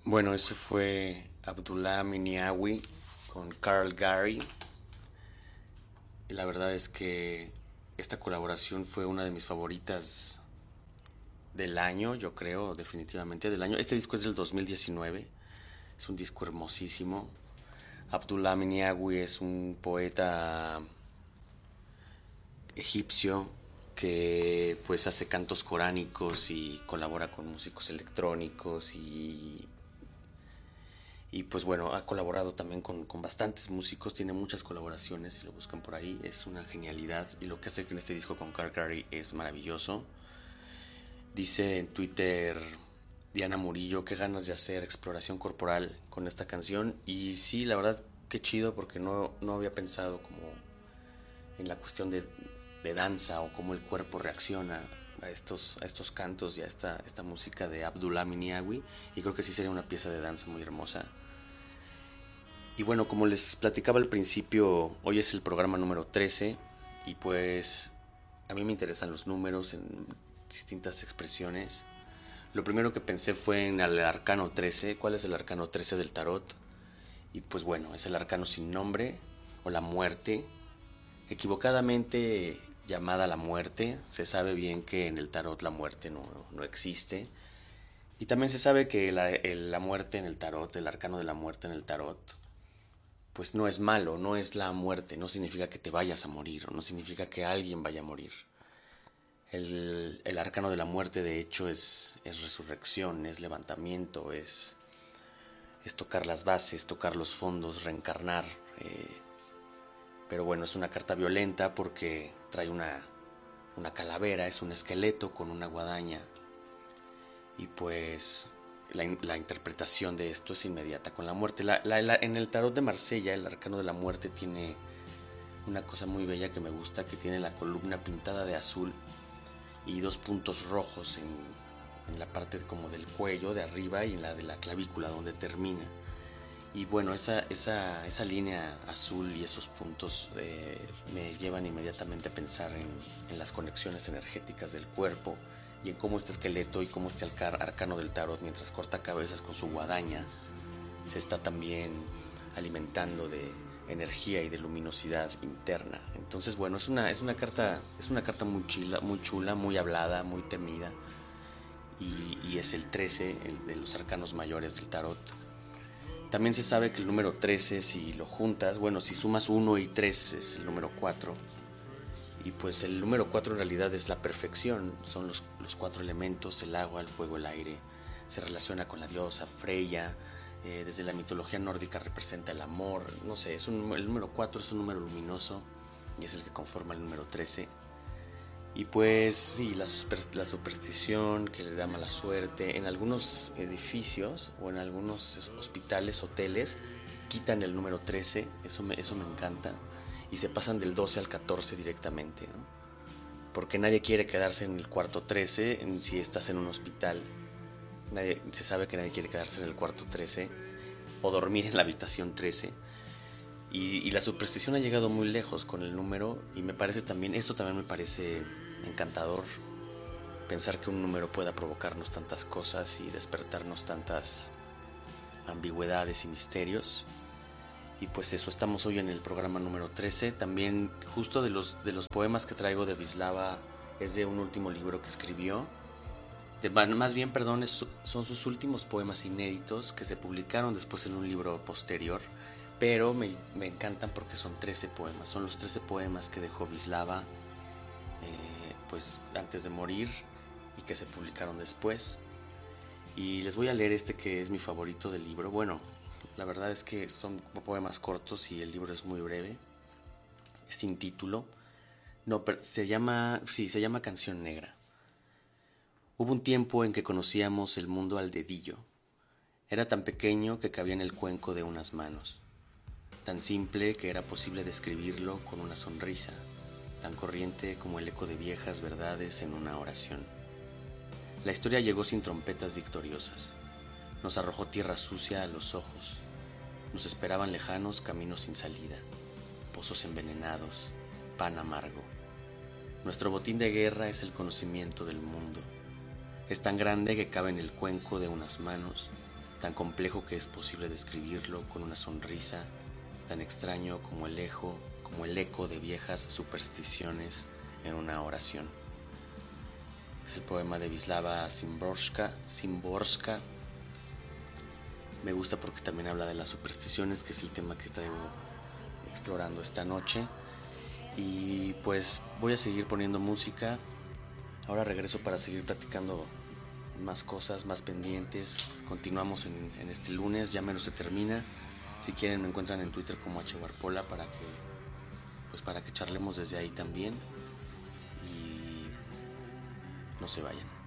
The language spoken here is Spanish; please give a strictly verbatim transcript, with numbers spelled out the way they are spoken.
Bueno, ese fue Abdullah Miniawi con Carl Gary. La verdad es que esta colaboración fue una de mis favoritas del año, yo creo, definitivamente del año. Este disco es del dos mil diecinueve, es un disco hermosísimo. Abdullah Miniawi es un poeta egipcio que pues hace cantos coránicos y colabora con músicos electrónicos y Y pues bueno, ha colaborado también con, con bastantes músicos, tiene muchas colaboraciones, si lo buscan por ahí, es una genialidad. Y lo que hace en este disco con Carl Gary es maravilloso. Dice en Twitter Diana Murillo, qué ganas de hacer exploración corporal con esta canción. Y sí, la verdad, qué chido, porque no, no había pensado como en la cuestión de, de danza o cómo el cuerpo reacciona a estos, a estos cantos y a esta, esta música de Abdullah Miniawi. Y creo que sí sería una pieza de danza muy hermosa. Y bueno, como les platicaba al principio, hoy es el programa número trece y pues a mí me interesan los números en distintas expresiones. Lo primero que pensé fue en el arcano trece. ¿Cuál es el arcano trece del tarot? Y pues bueno, es el arcano sin nombre o la muerte, equivocadamente llamada la muerte. Se sabe bien que en el tarot la muerte no, no existe. Y también se sabe que la, el- la muerte en el tarot, el arcano de la muerte en el tarot, pues no es malo, no es la muerte, no significa que te vayas a morir, o no significa que alguien vaya a morir. El, el arcano de la muerte, de hecho, es, es resurrección, es levantamiento, es, es tocar las bases, tocar los fondos, reencarnar. eh, pero bueno, es una carta violenta porque trae una, una calavera, es un esqueleto con una guadaña. Y pues la, la interpretación de esto es inmediata con la muerte. La, la, la, en el tarot de Marsella, el arcano de la muerte tiene una cosa muy bella que me gusta, que tiene la columna pintada de azul y dos puntos rojos en, en la parte como del cuello de arriba y en la de la clavícula donde termina. Y bueno, esa, esa, esa línea azul y esos puntos eh, me llevan inmediatamente a pensar en, en las conexiones energéticas del cuerpo y en cómo este esqueleto y cómo este arcano del tarot, mientras corta cabezas con su guadaña, se está también alimentando de energía y de luminosidad interna. Entonces, bueno, es una, es una carta, es una carta muy chula, muy chula, muy hablada, muy temida. Y, y es el trece, el de los arcanos mayores del tarot. También se sabe que el número trece, si lo juntas, bueno, si sumas uno y tres es el número cuatro. Y pues el número cuatro en realidad es la perfección, son los, los cuatro elementos, el agua, el fuego, el aire. Se relaciona con la diosa Freya, eh, desde la mitología nórdica representa el amor, no sé, es un, el número cuatro es un número luminoso y es el que conforma el número trece. Y pues sí, la, super, la superstición que le da mala suerte, en algunos edificios o en algunos hospitales, hoteles, quitan el número trece, eso me, eso me encanta, y se pasan del doce al catorce directamente, ¿no? Porque nadie quiere quedarse en el cuarto trece en, si estás en un hospital. Nadie, se sabe que nadie quiere quedarse en el cuarto trece o dormir en la habitación trece. Y, y, la superstición ha llegado muy lejos con el número y me parece también, eso también me parece encantador, pensar que un número pueda provocarnos tantas cosas y despertarnos tantas ambigüedades y misterios. Y pues eso, estamos hoy en el programa número trece. También justo de los, de los poemas que traigo de Vislava es de un último libro que escribió. De, más bien, perdón, es, son sus últimos poemas inéditos que se publicaron después en un libro posterior. Pero me, me encantan porque son trece poemas. Son los trece poemas que dejó Vislava eh, pues antes de morir y que se publicaron después. Y les voy a leer este que es mi favorito del libro. Bueno, la verdad es que son poemas cortos y el libro es muy breve. Es sin título. No, pero se llama, sí, se llama Canción Negra. Hubo un tiempo en que conocíamos el mundo al dedillo. Era tan pequeño que cabía en el cuenco de unas manos. Tan simple que era posible describirlo con una sonrisa, tan corriente como el eco de viejas verdades en una oración. La historia llegó sin trompetas victoriosas, nos arrojó tierra sucia a los ojos, nos esperaban lejanos caminos sin salida, pozos envenenados, pan amargo. Nuestro botín de guerra es el conocimiento del mundo, es tan grande que cabe en el cuenco de unas manos, tan complejo que es posible describirlo con una sonrisa, tan extraño como el eco, como el eco de viejas supersticiones en una oración. Es el poema de Wisława Szymborska, Szymborska. Me gusta porque también habla de las supersticiones, que es el tema que traigo explorando esta noche. Y pues voy a seguir poniendo música. Ahora regreso para seguir platicando más cosas, más pendientes. Continuamos en, en este lunes, ya menos se termina. Si quieren me encuentran en Twitter como H Warpola para que pues para que charlemos desde ahí también. Y no se vayan.